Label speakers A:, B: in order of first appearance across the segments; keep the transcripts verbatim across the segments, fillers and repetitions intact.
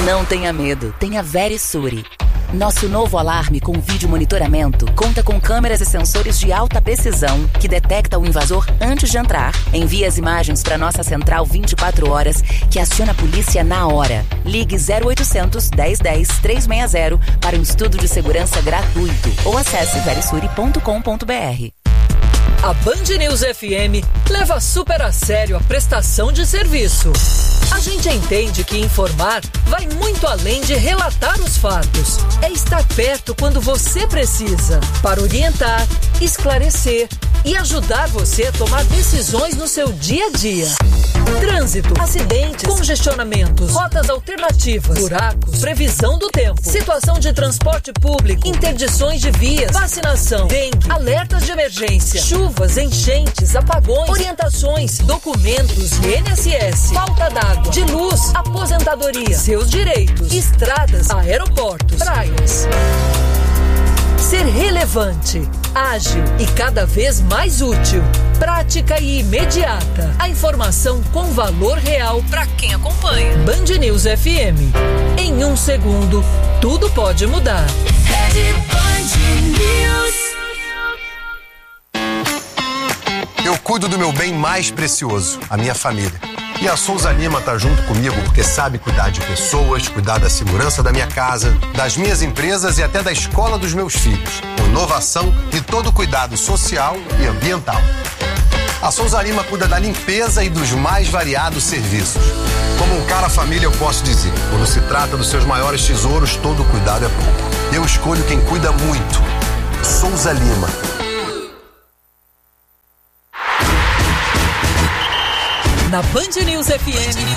A: Não tenha medo, tenha Verisure. Nosso novo alarme com vídeo monitoramento conta com câmeras e sensores de alta precisão que detecta o invasor antes de entrar. Envia as imagens para nossa central vinte e quatro horas, que aciona a polícia na hora. Ligue zero oitocentos, dez dez, trezentos e sessenta para um estudo de segurança gratuito ou acesse verisure ponto com ponto br.
B: A Band News F M leva super a sério a prestação de serviço. A gente entende que informar vai muito além de relatar os fatos. É estar perto quando você precisa, para orientar, esclarecer e ajudar você a tomar decisões no seu dia a dia. Trânsito, acidentes, congestionamentos, rotas alternativas, buracos, previsão do tempo, situação de transporte público, interdições de vias, vacinação, dengue, alertas de emergência, chuvas, enchentes, apagões, orientações, documentos, I N S S, falta d'água, de luz, aposentadoria, seus direitos, estradas, aeroportos, praias. Ser relevante, ágil e cada vez mais útil, prática e imediata. A informação com valor real para quem acompanha. Band News F M. Em um segundo, tudo pode mudar. Rede Band News.
C: Eu cuido do meu bem mais precioso, a minha família. E a Souza Lima tá junto comigo porque sabe cuidar de pessoas, cuidar da segurança da minha casa, das minhas empresas e até da escola dos meus filhos. Com inovação e todo cuidado social e ambiental. A Souza Lima cuida da limpeza e dos mais variados serviços. Como um cara família, eu posso dizer, quando se trata dos seus maiores tesouros, todo cuidado é pouco. Eu escolho quem cuida muito. Souza Lima.
B: Na Band News F M,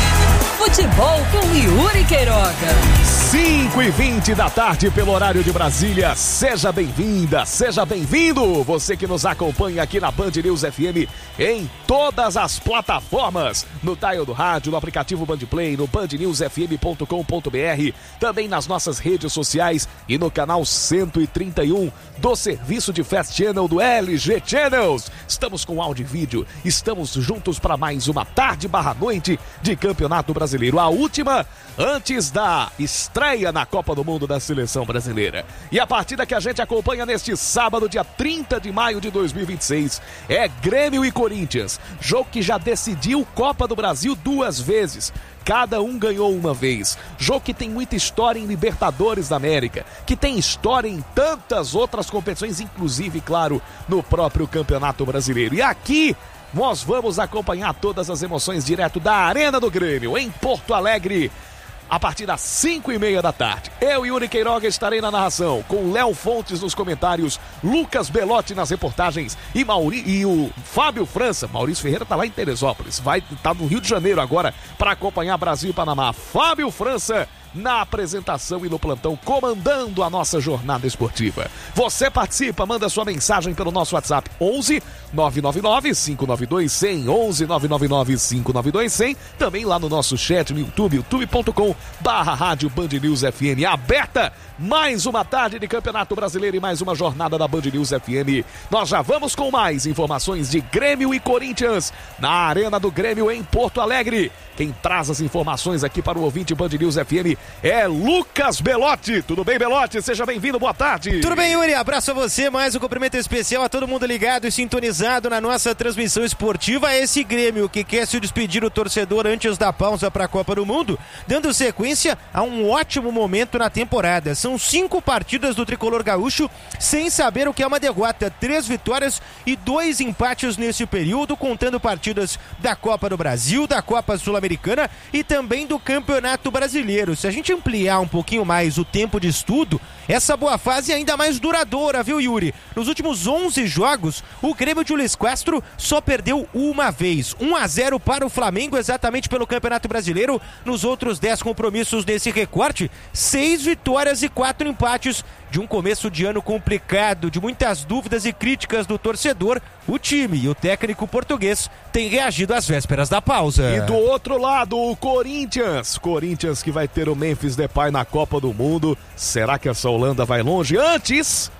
B: futebol com Yuri Queiroga.
D: cinco e vinte da tarde pelo horário de Brasília. Seja bem-vinda, seja bem-vindo. Você que nos acompanha aqui na Band News F M em todas as plataformas. No dial do rádio, no aplicativo Bandplay, no band news f m ponto com ponto b r. Também nas nossas redes sociais e no canal cento e trinta e um do serviço de Fast Channel do L G Channels. Estamos com áudio e vídeo. Estamos juntos para mais uma tarde barra noite de Campeonato Brasileiro. A última antes da estreia na Copa do Mundo da Seleção Brasileira. E a partida que a gente acompanha neste sábado, dia trinta de maio de dois mil e vinte e seis, é Grêmio e Corinthians. Jogo que já decidiu Copa do Brasil duas vezes. Cada um ganhou uma vez. Jogo que tem muita história em Libertadores da América, que tem história em tantas outras competições, inclusive, claro, no próprio Campeonato Brasileiro. E aqui nós vamos acompanhar todas as emoções direto da Arena do Grêmio, em Porto Alegre, a partir das cinco e meia da tarde. Eu, Yuri Queiroga, estarei na narração, com Léo Fontes nos comentários, Lucas Belotti nas reportagens e, Mauri... e o Fábio França. Maurício Ferreira está lá em Teresópolis, vai estar tá no Rio de Janeiro agora para acompanhar Brasil e Panamá. Fábio França na apresentação e no plantão, comandando a nossa jornada esportiva. Você participa, manda sua mensagem pelo nosso WhatsApp onze nove nove nove, cinco nove dois, zero zero, onze nove nove nove, cinco nove dois, zero zero. Também lá no nosso chat no YouTube, youtube ponto com barra rádio Band News F M. Aberta mais uma tarde de Campeonato Brasileiro e mais uma jornada da Band News F M. Nós já vamos com mais informações de Grêmio e Corinthians na Arena do Grêmio em Porto Alegre. Quem traz as informações aqui para o ouvinte Band News F M é Lucas Belotti. Tudo bem, Belotti? Seja bem-vindo, boa tarde.
E: Tudo bem, Yuri? Abraço a você, mais um cumprimento especial a todo mundo ligado e sintonizado na nossa transmissão esportiva. Esse Grêmio que quer se despedir o torcedor antes da pausa para a Copa do Mundo, dando sequência a um ótimo momento na temporada. São cinco partidas do tricolor gaúcho sem saber o que é uma derrota. Três vitórias e dois empates nesse período, contando partidas da Copa do Brasil, da Copa Sul-Americana e também do Campeonato Brasileiro. Se a gente ampliar um pouquinho mais o tempo de estudo, essa boa fase é ainda mais duradoura, viu, Yuri? Nos últimos onze jogos, o Grêmio de Luiz Castro só perdeu uma vez. um a zero para o Flamengo, exatamente pelo Campeonato Brasileiro. Nos outros dez compromissos nesse recorte, seis vitórias e quatro empates. De um começo de ano complicado, de muitas dúvidas e críticas do torcedor, o time e o técnico português têm reagido às vésperas da pausa.
D: E do outro lado, o Corinthians. Corinthians que vai ter o Memphis Depay na Copa do Mundo. Será que essa Holanda vai longe? Antes,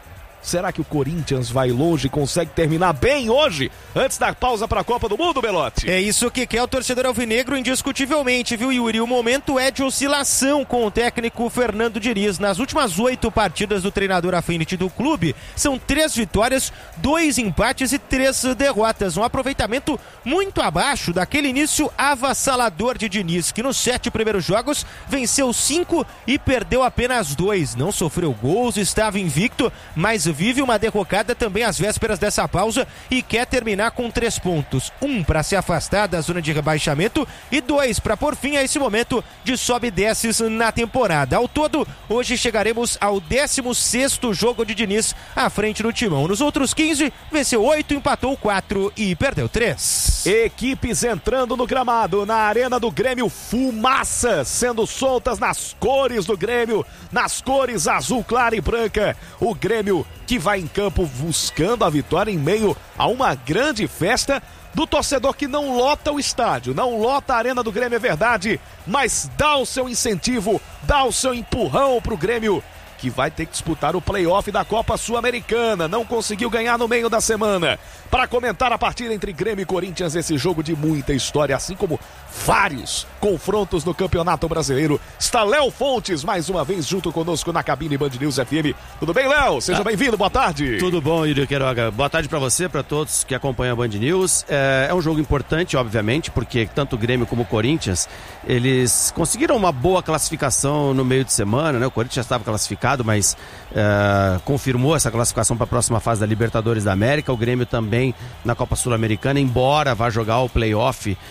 D: Será que o Corinthians vai longe e consegue terminar bem hoje, antes da pausa para a Copa do Mundo, Belotti?
E: É isso que quer o torcedor alvinegro indiscutivelmente, viu, Yuri? O momento é de oscilação com o técnico Fernando Diniz. Nas últimas oito partidas do treinador à frente do clube, são três vitórias, dois empates e três derrotas. Um aproveitamento muito abaixo daquele início avassalador de Diniz, que nos sete primeiros jogos venceu cinco e perdeu apenas dois. Não sofreu gols, estava invicto, mas vive uma derrocada também às vésperas dessa pausa e quer terminar com três pontos. Um para se afastar da zona de rebaixamento e dois para pôr fim a esse momento de sobe e desces na temporada. Ao todo, hoje chegaremos ao décimo sexto jogo de Diniz à frente do Timão. Nos outros quinze, venceu oito, empatou quatro e perdeu três.
D: Equipes entrando no gramado, na arena do Grêmio, fumaças sendo soltas nas cores do Grêmio, nas cores azul clara e branca. O Grêmio que vai em campo buscando a vitória em meio a uma grande festa do torcedor que não lota o estádio, não lota a arena do Grêmio, é verdade, mas dá o seu incentivo, dá o seu empurrão pro Grêmio, que vai ter que disputar o play-off da Copa Sul-Americana. Não conseguiu ganhar no meio da semana. Para comentar a partida entre Grêmio e Corinthians, esse jogo de muita história, assim como vários confrontos no Campeonato Brasileiro, está Léo Fontes, mais uma vez junto conosco na cabine Band News F M. Tudo bem, Léo? Seja ah, bem-vindo, boa tarde.
F: Tudo bom, Yuri Queiroga. Boa tarde para você, para todos que acompanham a Band News. É, é um jogo importante, obviamente, porque tanto o Grêmio como o Corinthians, eles conseguiram uma boa classificação no meio de semana, né? O Corinthians já estava classificado, mas uh, confirmou essa classificação para a próxima fase da Libertadores da América. O Grêmio também na Copa Sul-Americana, embora vá jogar o play-off uh,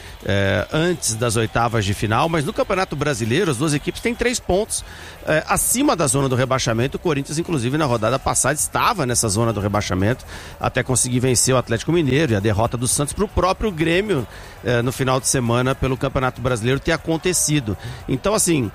F: antes das oitavas de final, mas no Campeonato Brasileiro as duas equipes têm três pontos uh, acima da zona do rebaixamento. O Corinthians, inclusive, na rodada passada estava nessa zona do rebaixamento até conseguir vencer o Atlético Mineiro, e a derrota do Santos para o próprio Grêmio uh, no final de semana pelo Campeonato Brasileiro ter acontecido. Então, assim, uh,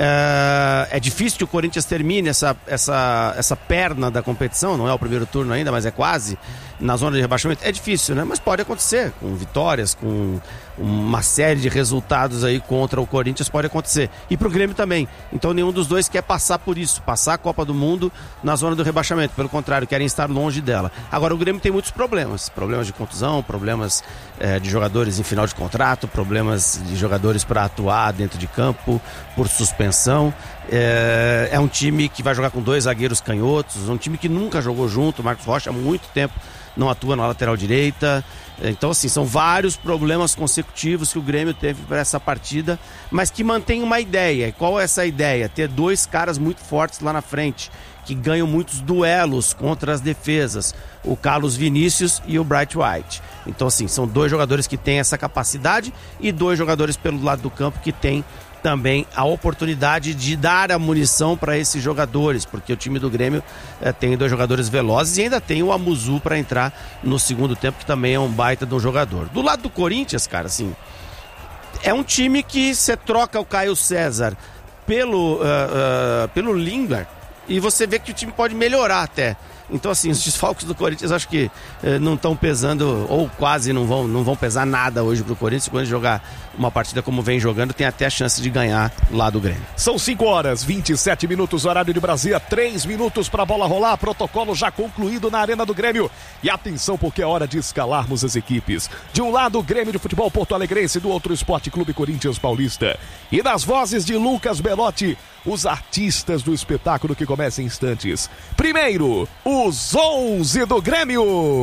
F: é difícil que o Corinthians termine essa, essa, essa perna da competição, não é o primeiro turno ainda, mas é quase, na zona de rebaixamento. É difícil, né? Mas pode acontecer, com vitórias, com uma série de resultados aí contra o Corinthians, pode acontecer. E pro Grêmio também. Então nenhum dos dois quer passar por isso, passar a Copa do Mundo na zona do rebaixamento. Pelo contrário, querem estar longe dela. Agora, o Grêmio tem muitos problemas. Problemas de contusão, problemas é, de jogadores em final de contrato, problemas de jogadores para atuar dentro de campo, por suspensão. É, é um time que vai jogar com dois zagueiros canhotos, um time que nunca jogou junto. O Marcos Rocha há muito tempo não atua na lateral direita. Então, assim, são vários problemas consecutivos que o Grêmio teve para essa partida, mas que mantém uma ideia. E qual é essa ideia? Ter dois caras muito fortes lá na frente, que ganham muitos duelos contra as defesas, o Carlos Vinícius e o Bright White. Então, assim, são dois jogadores que têm essa capacidade e dois jogadores pelo lado do campo que têm também a oportunidade de dar a munição para esses jogadores, porque o time do Grêmio eh, tem dois jogadores velozes e ainda tem o Amuzu para entrar no segundo tempo, que também é um baita de um jogador. Do lado do Corinthians, cara, assim, é um time que você troca o Caio César pelo, uh, uh, pelo Lingard e você vê que o time pode melhorar até. Então, assim, os desfalques do Corinthians acho que eh, não estão pesando, ou quase não vão, não vão pesar nada hoje pro Corinthians. Quando jogar uma partida como vem jogando, tem até a chance de ganhar lá do Grêmio.
D: São cinco horas, vinte e sete minutos, horário de Brasília, três minutos para a bola rolar, protocolo já concluído na Arena do Grêmio. E atenção, porque é hora de escalarmos as equipes. De um lado, o Grêmio de Futebol Porto Alegrense, do outro, Esporte Clube Corinthians Paulista. E nas vozes de Lucas Belotti, os artistas do espetáculo que começa em instantes. Primeiro, os onze do Grêmio.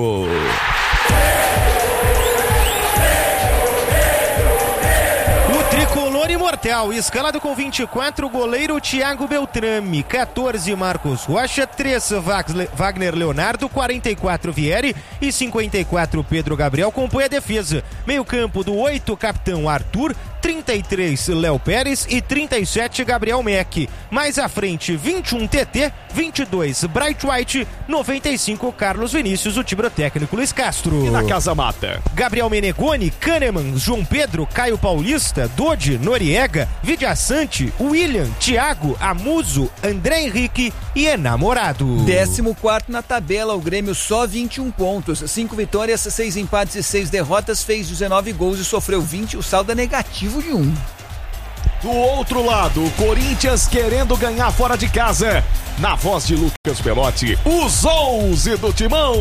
E: O tricolor imortal, escalado com vinte e quatro, goleiro Thiago Beltrame, quatorze Marcos Rocha, três Wagner Leonardo, quarenta e quatro Vieri e cinquenta e quatro Pedro Gabriel compõe a defesa. Meio campo do oito, capitão Arthur, trinta e três Léo Pérez e trinta e sete Gabriel Meck. Mais à frente, vinte e um T T, vinte e dois Bright White, noventa e cinco Carlos Vinícius, o time técnico Luiz Castro.
D: E na Casa Mata,
E: Gabriel Menegoni, Kahneman, João Pedro, Caio Paulista, Dodi, Noriega, Vidiaçante, William, Thiago, Amuso, André Henrique e Enamorado.
G: décimo quarto na tabela, o Grêmio só vinte e um pontos, cinco vitórias, seis empates e seis derrotas, fez dezenove gols e sofreu vinte, o saldo é negativo de um.
D: Do outro lado, o Corinthians querendo ganhar fora de casa. na voz de Lucas Belotti, os onze do Timão.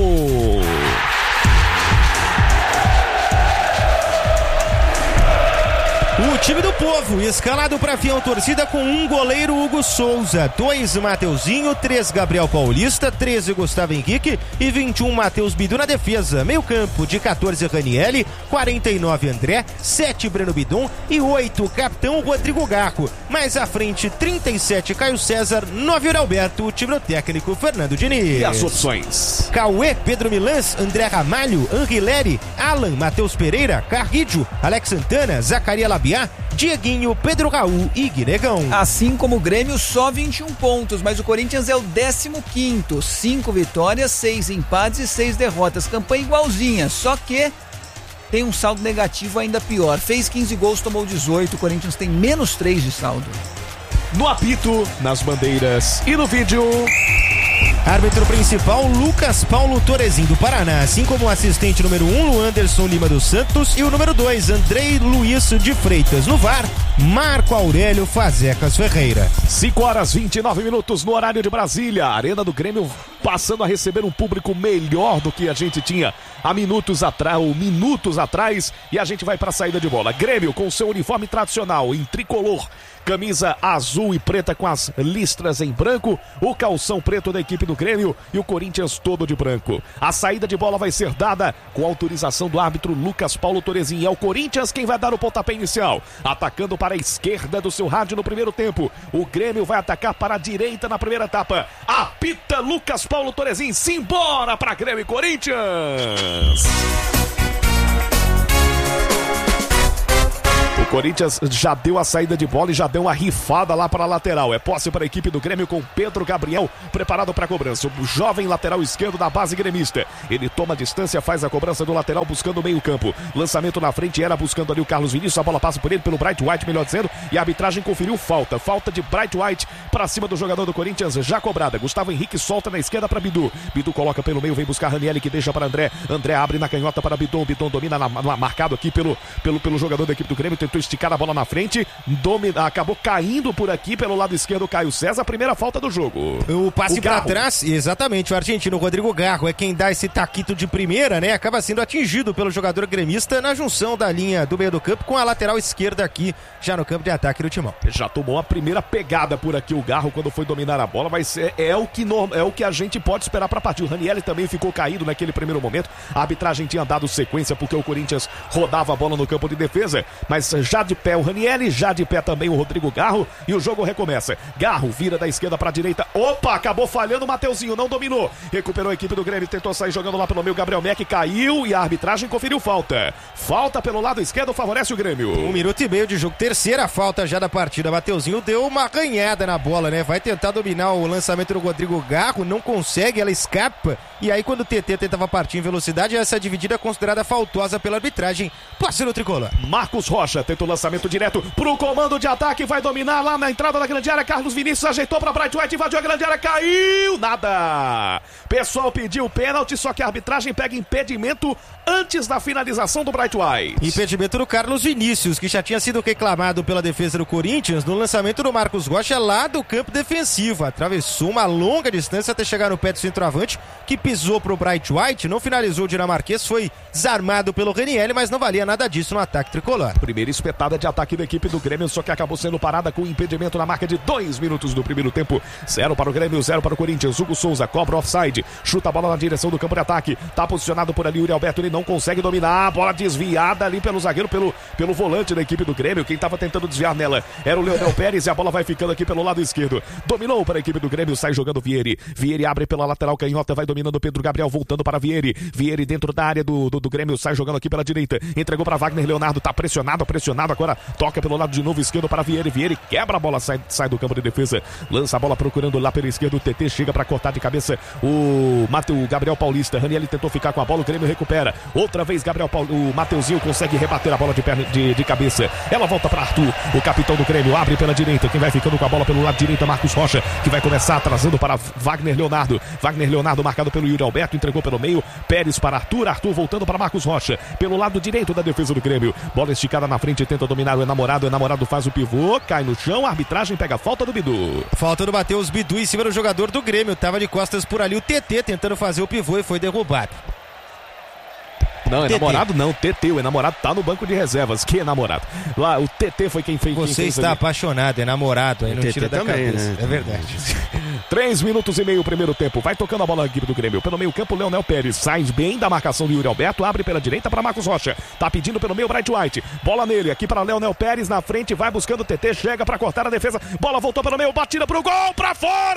E: O time do povo, escalado para fiel torcida com um goleiro Hugo Souza, dois Mateuzinho, três Gabriel Paulista, treze Gustavo Henrique e vinte e um Matheus Bidu na defesa. Meio campo de quatorze Ranielli, quarenta e nove André, sete Breno Bidon e oito capitão Rodrigo Garro. Mais à frente trinta e sete Caio César, nove Alberto, o time do técnico Fernando Diniz.
D: E as opções?
E: Cauê, Pedro Milans, André Ramalho, Henri Leri, Alan, Matheus Pereira, Carrídio, Alex Santana, Zacaria Labiá, Dieguinho, Pedro Raul e Guinegão.
G: Assim como o Grêmio, só vinte e um pontos, mas o Corinthians é o décimo quinto, cinco vitórias, seis empates e seis derrotas, campanha igualzinha, só que tem um saldo negativo ainda pior, fez quinze gols, tomou dezoito, o Corinthians tem menos três de saldo.
D: No apito, nas bandeiras e no vídeo...
E: Árbitro principal, Lucas Paulo Torezin do Paraná, assim como o assistente número um, Anderson Lima dos Santos, e o número dois, Andrei Luiz de Freitas. No V A R, Marco Aurélio Fazecas Ferreira.
D: cinco horas e vinte e nove minutos no horário de Brasília. A Arena do Grêmio passando a receber um público melhor do que a gente tinha há minutos atrás, ou minutos atrás, e a gente vai para a saída de bola. Grêmio com seu uniforme tradicional em tricolor, camisa azul e preta com as listras em branco, o calção preto da equipe do Grêmio e o Corinthians todo de branco. A saída de bola vai ser dada com autorização do árbitro Lucas Paulo Torezin. É o Corinthians quem vai dar o pontapé inicial, atacando para a esquerda do seu rádio no primeiro tempo. O Grêmio vai atacar para a direita na primeira etapa. Apita Lucas Paulo Torezin, simbora para Grêmio e Corinthians! O Corinthians já deu a saída de bola e já deu uma rifada lá para a lateral. É posse para a equipe do Grêmio com Pedro Gabriel preparado para a cobrança. O jovem lateral esquerdo da base gremista. Ele toma a distância, faz a cobrança do lateral buscando o meio campo. Lançamento na frente, era buscando ali o Carlos Vinícius. A bola passa por ele, pelo Bright White, melhor dizendo. E a arbitragem conferiu falta. Falta de Bright White para cima do jogador do Corinthians, já cobrada. Gustavo Henrique solta na esquerda para Bidu. Bidu coloca pelo meio, vem buscar Ranielli que deixa para André. André abre na canhota para Bidon. Bidon domina na, na, marcado aqui pelo, pelo, pelo jogador da equipe do Grêmio. Tentou esticar a bola na frente, domina, acabou caindo por aqui pelo lado esquerdo Caio César, a primeira falta do jogo.
E: O passe para trás, exatamente, o argentino Rodrigo Garro é quem dá esse taquito de primeira, né? Acaba sendo atingido pelo jogador gremista na junção da linha do meio do campo com a lateral esquerda aqui, já no campo de ataque do Timão.
D: Já tomou a primeira pegada por aqui o Garro quando foi dominar a bola, mas é, é, o, que no, é o que a gente pode esperar para partir. O Ranielli também ficou caído naquele primeiro momento, a arbitragem tinha dado sequência porque o Corinthians rodava a bola no campo de defesa, mas já de pé o Ranielli, já de pé também o Rodrigo Garro, e o jogo recomeça. Garro vira da esquerda para a direita, opa, acabou falhando o Mateuzinho, não dominou, recuperou a equipe do Grêmio, tentou sair jogando lá pelo meio, Gabriel Meck caiu e a arbitragem conferiu falta. Falta pelo lado esquerdo, favorece o Grêmio.
E: Um minuto e meio de jogo, terceira falta já da partida. Mateuzinho deu uma arranhada na bola, né? Vai tentar dominar o lançamento do Rodrigo Garro, não consegue, ela escapa, e aí quando o T T tentava partir em velocidade, essa dividida é considerada faltosa pela arbitragem. Passe no tricolor.
D: Marcos Rocha tenta o lançamento direto pro comando de ataque, vai dominar lá na entrada da grande área, Carlos Vinícius ajeitou para Bright White, invadiu a grande área, caiu, nada. Pessoal pediu pênalti, só que a arbitragem pega impedimento antes da finalização do Bright White.
E: Impedimento do Carlos Vinícius, que já tinha sido reclamado pela defesa do Corinthians no lançamento do Marcos Rocha lá do campo defensivo. Atravessou uma longa distância até chegar no pé do centroavante, que pisou pro Bright White, não finalizou o dinamarquês, foi desarmado pelo Ranielli, mas não valia nada disso no ataque tricolor.
D: Primeira espetada de ataque da equipe do Grêmio, só que acabou sendo parada com impedimento na marca de dois minutos do primeiro tempo. Zero para o Grêmio, zero para o Corinthians. Hugo Souza cobra offside, chuta a bola na direção do campo de ataque, tá posicionado por ali o Yuri Alberto, ele não consegue dominar, a bola desviada ali pelo zagueiro, pelo, pelo volante da equipe do Grêmio. Quem tava tentando desviar nela era o Leonel Pérez, e a bola vai ficando aqui pelo lado esquerdo. Dominou para a equipe do Grêmio, sai jogando Vieri. Vieri abre pela lateral canhota, vai dominando Pedro Gabriel, voltando para Vieri. Vieri dentro da área do, do, do Grêmio, sai jogando aqui pela direita, entregou para Wagner Leonardo, tá pressionado, pressionado, agora toca pelo lado de novo esquerdo para Vieri. Vieri quebra a bola, sai, sai do campo de defesa, lança a bola procurando lá pela esquerda, o T T chega para cortar de cabeça o, Mate, o Gabriel Paulista. Ranielli tentou ficar com a bola, o Grêmio recupera, outra vez Gabriel Paul, o Mateuzinho consegue rebater a bola de, perna, de, de cabeça, ela volta para Arthur, o capitão do Grêmio, abre pela direita, quem vai ficando com a bola pelo lado direita, Marcos Rocha, que vai começar atrasando para Wagner Leonardo. Wagner Leonardo marcado pelo Yuri Alberto, entregou pelo meio, Pérez para Arthur, Arthur voltando para Marcos Rocha, pelo lado direito da defesa do Grêmio. Bola esticada na frente, tenta dominar o enamorado, o enamorado faz o pivô, cai no chão, a arbitragem pega a falta do Bidu.
E: Falta do Matheus Bidu em cima do jogador do Grêmio, tava de costas por ali o T T tentando fazer o pivô e foi derrubado.
D: Não,
E: T T.
D: enamorado não, T T, o enamorado tá no banco de reservas, que enamorado. Lá, o T T foi quem fez.
E: Você
D: quem fez
E: está
D: ali.
E: apaixonado, enamorado, aí não
F: T T
E: tira da
F: também,
E: cabeça,
F: né?
E: é verdade.
D: Três minutos e meio o primeiro tempo, vai tocando a bola a equipe do Grêmio, pelo meio campo, Leonel Pérez, sai bem da marcação do Yuri Alberto, abre pela direita para Marcos Rocha, tá pedindo pelo meio Bright White, bola nele, aqui para Leonel Pérez, na frente, vai buscando o T T, chega para cortar a defesa, bola voltou pelo meio, batida pro gol, para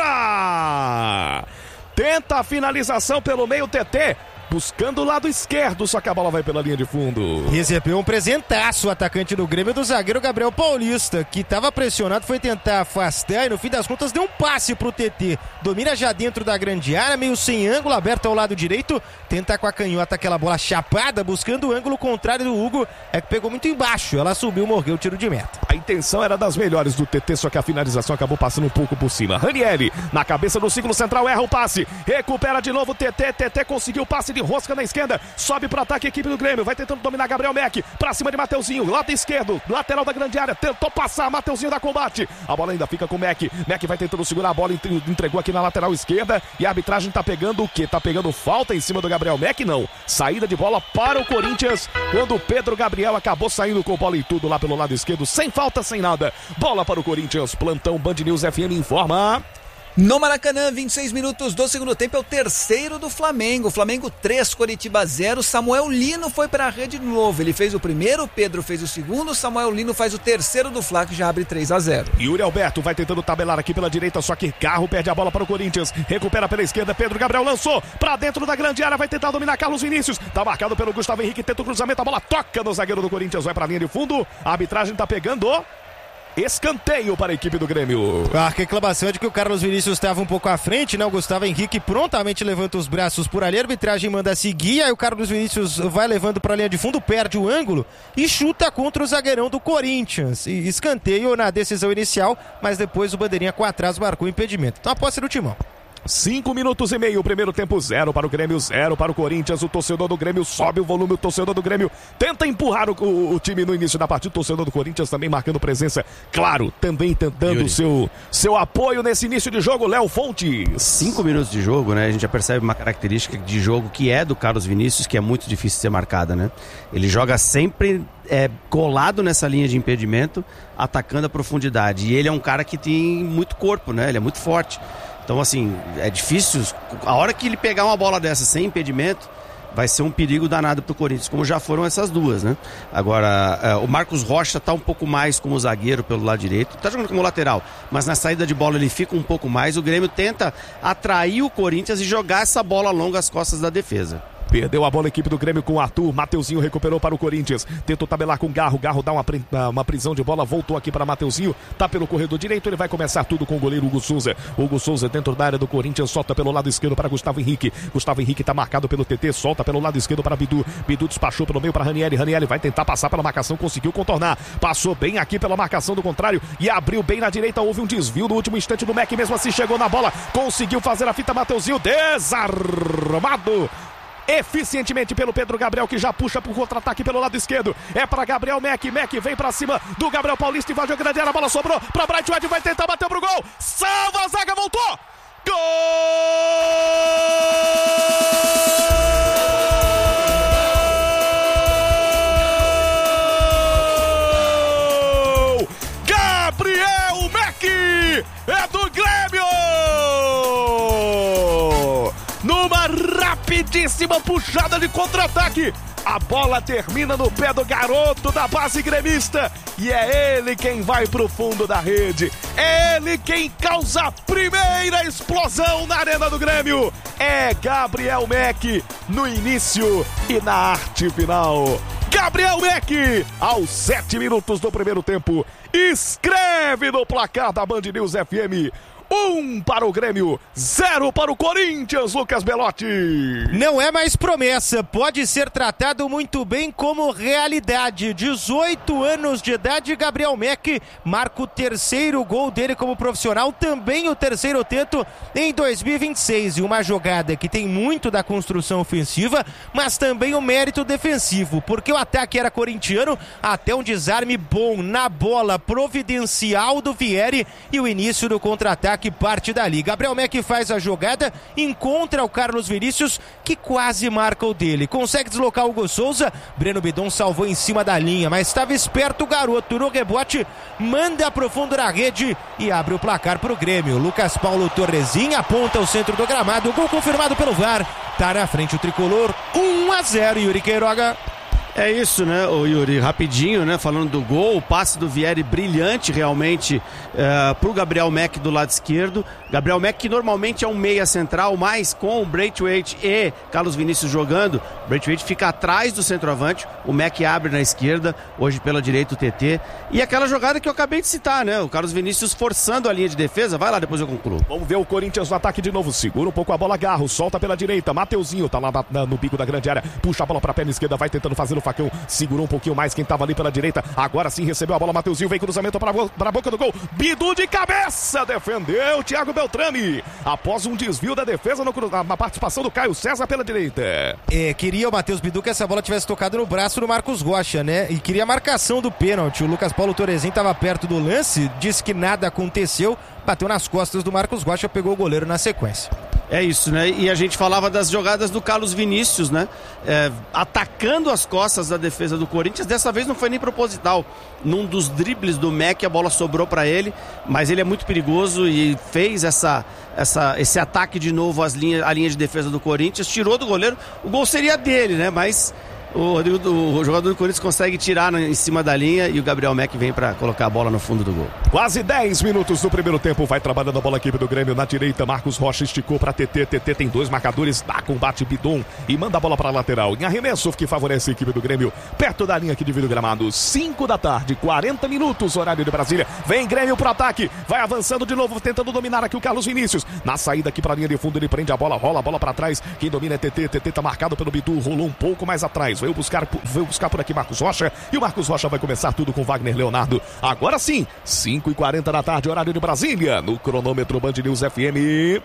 D: fora! Tenta a finalização pelo meio, T T, buscando o lado esquerdo, só que a bola vai pela linha de fundo.
E: Recebeu um presentaço o atacante do Grêmio, do zagueiro Gabriel Paulista, que estava pressionado, foi tentar afastar e no fim das contas deu um passe pro T T. Domina já dentro da grande área, meio sem ângulo, aberto ao lado direito, tenta com a canhota aquela bola chapada, buscando o ângulo contrário do Hugo, é que pegou muito embaixo, ela subiu, morreu o tiro de meta.
D: A intenção era das melhores do T T, só que a finalização acabou passando um pouco por cima. Ranieri, na cabeça do círculo central, erra o passe, recupera de novo o T T, T T conseguiu o passe de rosca na esquerda, sobe pro ataque a equipe do Grêmio, vai tentando dominar Gabriel Meck, pra cima de Mateuzinho, lado esquerdo, lateral da grande área, tentou passar, Mateuzinho dá combate, a bola ainda fica com o Meck, Meck vai tentando segurar a bola, entregou aqui na lateral esquerda, e a arbitragem tá pegando o quê? Tá pegando falta em cima do Gabriel Meck? Não, saída de bola para o Corinthians, quando o Pedro Gabriel acabou saindo com bola e tudo lá pelo lado esquerdo, sem falta, sem nada, bola para o Corinthians, plantão Band News F M informa.
G: No Maracanã, vinte e seis minutos do segundo tempo, é o terceiro do Flamengo. Flamengo três, Coritiba zero. Samuel Lino foi para a rede de novo. Ele fez o primeiro, Pedro fez o segundo, Samuel Lino faz o terceiro do Fla, que já abre três a zero.
D: Yuri Alberto vai tentando tabelar aqui pela direita, só que Carro perde a bola para o Corinthians. Recupera pela esquerda, Pedro Gabriel lançou para dentro da grande área, vai tentar dominar Carlos Vinícius. Tá marcado pelo Gustavo Henrique, tenta o cruzamento, a bola toca no zagueiro do Corinthians, vai para a linha de fundo. A arbitragem tá pegando escanteio para a equipe do Grêmio.
E: A reclamação é de que o Carlos Vinícius estava um pouco à frente, né? O Gustavo Henrique prontamente levanta os braços por ali, a arbitragem manda seguir, aí o Carlos Vinícius vai levando para a linha de fundo, perde o ângulo e chuta contra o zagueirão do Corinthians. E escanteio na decisão inicial, mas depois o bandeirinha com atraso marcou o impedimento. Então a posse do Timão.
D: Cinco minutos e meio, primeiro tempo, zero para o Grêmio, zero para o Corinthians. O torcedor do Grêmio sobe o volume, o torcedor do Grêmio tenta empurrar o, o, o time no início da partida. O torcedor do Corinthians também marcando presença, claro, também tentando o seu, seu apoio nesse início de jogo. Léo Fontes.
F: Cinco minutos de jogo, né? A gente já percebe uma característica de jogo que é do Carlos Vinícius, que é muito difícil de ser marcada, né? Ele joga sempre é, colado nessa linha de impedimento, atacando a profundidade. E ele é um cara que tem muito corpo, né? Ele é muito forte. Então, assim, é difícil. A hora que ele pegar uma bola dessa sem impedimento, vai ser um perigo danado pro Corinthians, como já foram essas duas, né? Agora, é, o Marcos Rocha tá um pouco mais como zagueiro pelo lado direito, tá jogando como lateral, mas na saída de bola ele fica um pouco mais. O Grêmio tenta atrair o Corinthians e jogar essa bola longa às costas da defesa.
D: Perdeu a bola a equipe do Grêmio com o Arthur. Mateuzinho recuperou para o Corinthians. Tentou tabelar com o Garro. Garro dá uma, uma prisão de bola. Voltou aqui para Mateuzinho. Tá pelo corredor direito. Ele vai começar tudo com o goleiro Hugo Souza. Hugo Souza dentro da área do Corinthians. Solta pelo lado esquerdo para Gustavo Henrique. Gustavo Henrique tá marcado pelo T T. Solta pelo lado esquerdo para Bidu. Bidu despachou pelo meio para Ranieri. Ranieri vai tentar passar pela marcação. Conseguiu contornar. Passou bem aqui pela marcação do contrário. E abriu bem na direita. Houve um desvio no último instante do Meck. Mesmo assim chegou na bola. Conseguiu fazer a fita. Mateuzinho desarmado eficientemente pelo Pedro Gabriel, que já puxa pro contra-ataque pelo lado esquerdo. É para Gabriel Meck. Meck vem pra cima do Gabriel Paulista, invadiu a grande área, a bola sobrou pra Bright White, vai tentar bater pro gol. Salva a zaga, voltou! Gol! Gabriel Meck é do Grêmio! Numa rapidíssima puxada de contra-ataque, a bola termina no pé do garoto da base gremista e é ele quem vai pro fundo da rede. É ele quem causa a primeira explosão na arena do Grêmio. É Gabriel Meck no início e na arte final. Gabriel Meck, aos sete minutos do primeiro tempo, escreve no placar da Band News F M. Um para o Grêmio, zero para o Corinthians, Lucas Belotti.
E: Não é mais promessa, pode ser tratado muito bem como realidade. dezoito anos de idade, Gabriel Meck marca o terceiro gol dele como profissional, também o terceiro tento em dois mil e vinte e seis. E uma jogada que tem muito da construção ofensiva, mas também o mérito defensivo, porque o ataque era corintiano, até um desarme bom na bola providencial do Vieri e o início do contra-ataque parte dali. Gabriel Meck faz a jogada, encontra o Carlos Vinícius, que quase marca o dele. Consegue deslocar o Hugo Souza, Breno Bidon salvou em cima da linha, mas estava esperto o garoto no rebote, manda pro fundo da rede e abre o placar pro Grêmio. Lucas Paulo Torrezinha aponta o centro do gramado, gol confirmado pelo V A R. Tá na frente o tricolor, um a zero, Yuri Queiroga.
F: É isso, né, o Yuri, rapidinho, né, falando do gol, o passe do Vieri brilhante realmente uh, pro Gabriel Meck do lado esquerdo. Gabriel Meck, que normalmente é um meia central, mas com o Braithwaite e Carlos Vinícius jogando, o Braithwaite fica atrás do centroavante, o Meck abre na esquerda, hoje pela direita o T T. E aquela jogada que eu acabei de citar, né, o Carlos Vinícius forçando a linha de defesa, vai lá, depois eu concluo.
D: Vamos ver o Corinthians no ataque de novo, segura um pouco a bola, Garro, solta pela direita, Mateuzinho tá lá na, na, no bico da grande área, puxa a bola pra perna esquerda, vai tentando fazer o facão, segurou um pouquinho mais quem tava ali pela direita, agora sim recebeu a bola, Mateuzinho, vem cruzamento para a boca do gol, Bidu de cabeça, defendeu Thiago Beltrame, após um desvio da defesa no, na participação do Caio César pela direita.
E: É, queria o Matheus Bidu que essa bola tivesse tocado no braço do Marcos Rocha, né, e queria a marcação do pênalti. O Lucas Paulo Torrezinho tava perto do lance, disse que nada aconteceu, bateu nas costas do Marcos Rocha, pegou o goleiro na sequência.
F: É isso, né? E a gente falava das jogadas do Carlos Vinícius, né? É, atacando as costas da defesa do Corinthians. Dessa vez não foi nem proposital. Num dos dribles do Meck, a bola sobrou para ele, mas ele é muito perigoso e fez essa, essa, esse ataque de novo às linhas, à linha de defesa do Corinthians. Tirou do goleiro. O gol seria dele, né? Mas o, Rodrigo, o jogador do Corinthians consegue tirar em cima da linha e o Gabriel Meck vem para colocar a bola no fundo do gol.
D: Quase dez minutos do primeiro tempo, vai trabalhando a bola aqui do Grêmio na direita, Marcos Rocha esticou para T T, T T tem dois marcadores, dá combate Bidon e manda a bola para a lateral, em arremesso que favorece a equipe do Grêmio, perto da linha que divide o gramado, cinco da tarde, quarenta minutos, horário de Brasília, vem Grêmio pro ataque, vai avançando de novo, tentando dominar aqui o Carlos Vinícius, na saída aqui para a linha de fundo, ele prende a bola, rola a bola para trás, quem domina é T T, T T tá marcado pelo Bidu, rolou um pouco mais atrás, veio buscar, veio buscar por aqui Marcos Rocha, e o Marcos Rocha vai começar tudo com Wagner Leonardo, agora sim, cinco e quarenta da tarde, horário de Brasília, no cronômetro Band News F M.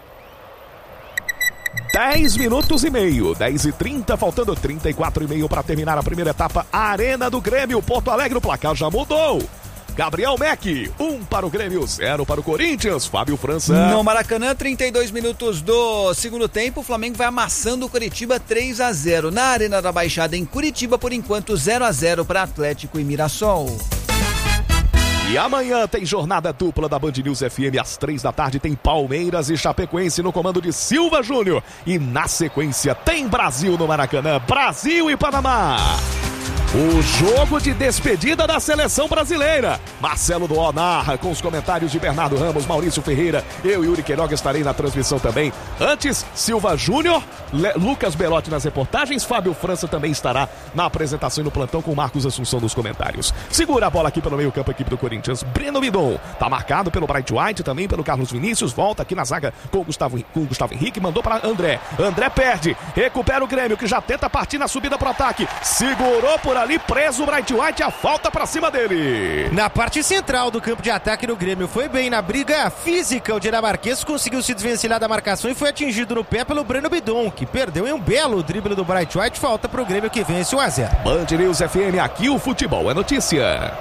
D: dez minutos e meio, dez e trinta, faltando trinta e quatro e meio para terminar a primeira etapa. Arena do Grêmio, Porto Alegre, o placar já mudou. Gabriel Meck, um para o Grêmio, zero para o Corinthians. Fábio França.
G: No Maracanã, trinta e dois minutos do segundo tempo, o Flamengo vai amassando o Curitiba três a zero. Na Arena da Baixada, em Curitiba, por enquanto, zero a zero para Atlético e Mirassol.
D: E amanhã tem jornada dupla da Band News F M, às três da tarde tem Palmeiras e Chapecoense no comando de Silva Júnior. E na sequência tem Brasil no Maracanã, Brasil e Panamá. O jogo de despedida da seleção brasileira. Marcelo Duó narra com os comentários de Bernardo Ramos, Maurício Ferreira. Eu e Yuri Queiroga estarei na transmissão também. Antes, Silva Júnior, Le- Lucas Belotti nas reportagens. Fábio França também estará na apresentação e no plantão com Marcos Assunção nos comentários. Segura a bola aqui pelo meio campo, a equipe do Corinthians. Breno Bidon tá marcado pelo Braithwaite, também pelo Carlos Vinícius. Volta aqui na zaga com o Gustavo, com o Gustavo Henrique. Mandou para André. André perde. Recupera o Grêmio, que já tenta partir na subida pro ataque. Segurou por ali, preso o Braithwaite, a falta pra cima dele.
E: Na parte central do campo de ataque do Grêmio, foi bem na briga física, o dinamarquês conseguiu se desvencilhar da marcação e foi atingido no pé pelo Breno Bidon, que perdeu em um belo drible do Braithwaite. Falta pro Grêmio, que vence um a zero.
D: Band News F M, aqui o futebol é notícia.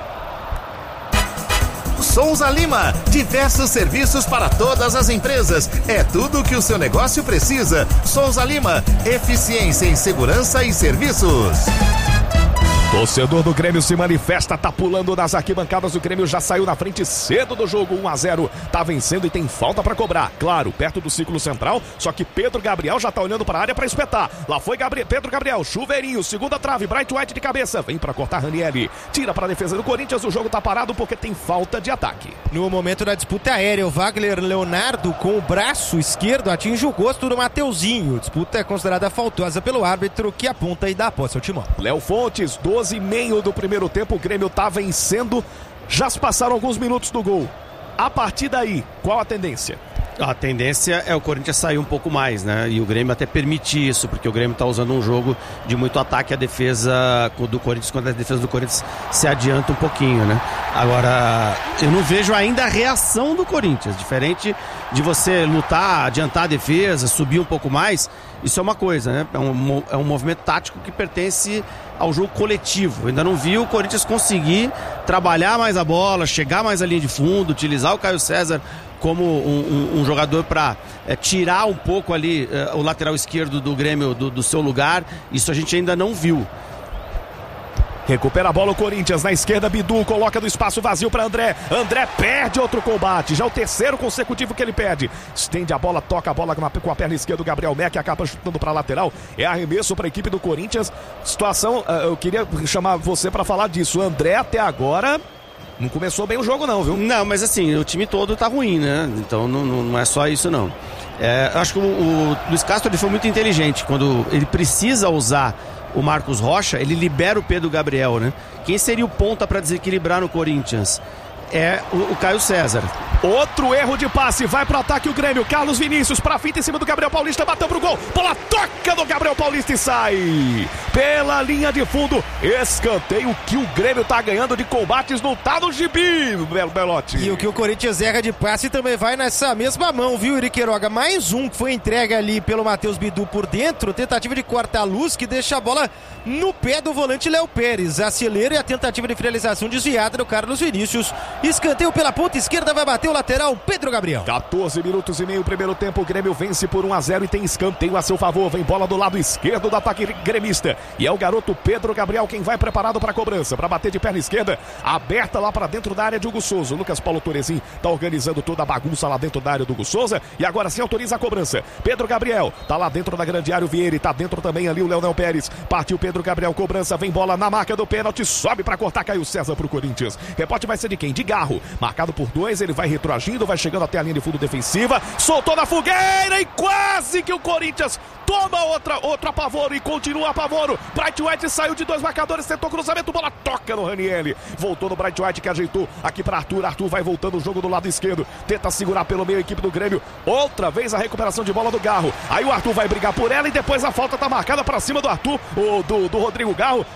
H: Souza Lima, diversos serviços para todas as empresas. É tudo o que o seu negócio precisa. Souza Lima, eficiência em segurança e serviços.
D: Torcedor do Grêmio se manifesta, tá pulando nas arquibancadas. O Grêmio já saiu na frente cedo do jogo, um a zero. Tá vencendo e tem falta pra cobrar. Claro, perto do círculo central, só que Pedro Gabriel já tá olhando pra área pra espetar. Lá foi Gabriel, Pedro Gabriel, chuveirinho, segunda trave, Braithwaite de cabeça. Vem pra cortar Ranieri. Tira pra defesa do Corinthians, o jogo tá parado porque tem falta de ataque.
E: No momento da disputa aérea, o Wagner Leonardo com o braço esquerdo atinge o rosto do Mateuzinho. Disputa é considerada faltosa pelo árbitro, que aponta e dá a posse ao timão.
D: Léo Fontes, doze e meio do primeiro tempo, o Grêmio tá vencendo. Já se passaram alguns minutos do gol. A partir daí, qual a tendência?
F: A tendência é o Corinthians sair um pouco mais, né? E o Grêmio até permite isso, porque o Grêmio está usando um jogo de muito ataque à defesa do Corinthians, quando a defesa do Corinthians se adianta um pouquinho, né? Agora, eu não vejo ainda a reação do Corinthians. Diferente de você lutar, adiantar a defesa, subir um pouco mais, isso é uma coisa, né? É um, é um movimento tático que pertence ao jogo coletivo. Eu ainda não vi o Corinthians conseguir trabalhar mais a bola, chegar mais à linha de fundo, utilizar o Caio César como um, um, um jogador para é, tirar um pouco ali é, o lateral esquerdo do Grêmio do, do seu lugar. Isso a gente ainda não viu.
D: Recupera a bola o Corinthians, na esquerda Bidu, coloca no espaço vazio para André. André perde outro combate, já o terceiro consecutivo que ele perde. Estende a bola, toca a bola com a, com a perna esquerda do Gabriel Meck, acaba chutando para a lateral. É arremesso para a equipe do Corinthians. Situação, eu queria chamar você para falar disso. O André até agora não começou bem o jogo não, viu?
F: Não, mas assim, o time todo tá ruim, né? Então não, não, não é só isso não. É, acho que o, o Luiz Castro ele foi muito inteligente. Quando ele precisa usar o Marcos Rocha, ele libera o Pedro Gabriel, né? Quem seria o ponta para desequilibrar no Corinthians? É o, o Caio César.
D: Outro erro de passe, vai pro ataque o Grêmio. Carlos Vinícius pra finta em cima do Gabriel Paulista, bateu pro gol. Bola toca do Gabriel Paulista e sai pela linha de fundo. Escanteio que o Grêmio tá ganhando de combates, não tá no gibi, Belo Belotti.
E: E o que o Corinthians erra de passe também vai nessa mesma mão, viu, Iri Queiroga? Mais um que foi entregue ali pelo Matheus Bidu por dentro, tentativa de cortar a luz que deixa a bola no pé do volante Léo Pérez. Acelera e a tentativa de finalização desviada do Carlos Vinícius. Escanteio pela ponta esquerda, vai bater o lateral Pedro Gabriel.
D: quatorze minutos e meio, primeiro tempo, o Grêmio vence por um a zero e tem escanteio a seu favor. Vem bola do lado esquerdo do ataque gremista. E é o garoto Pedro Gabriel quem vai preparado para a cobrança, para bater de perna esquerda, aberta lá para dentro da área de Hugo Souza. O Lucas Paulo Torezin tá organizando toda a bagunça lá dentro da área do Hugo Souza e agora sim autoriza a cobrança. Pedro Gabriel tá lá dentro da grande área, o Vieira, e tá dentro também ali o Leonel Pérez. Partiu Pedro Gabriel, cobrança, vem bola na marca do pênalti, sobe para cortar Caio César pro Corinthians. Rebote vai ser de quem? De Garro. Marcado por dois, ele vai retroagindo, vai chegando até a linha de fundo defensiva, soltou na fogueira e quase que o Corinthians toma outra, outra apavoro e continua apavoro. Bright White saiu de dois marcadores, tentou cruzamento, bola toca no Ranieri. Voltou no Bright White que ajeitou aqui para Arthur. Arthur vai voltando o jogo do lado esquerdo, tenta segurar pelo meio a equipe do Grêmio. Outra vez a recuperação de bola do Garro. Aí o Arthur vai brigar por ela e depois a falta tá marcada para cima do Arthur, ou do, do Rodrigo Garro.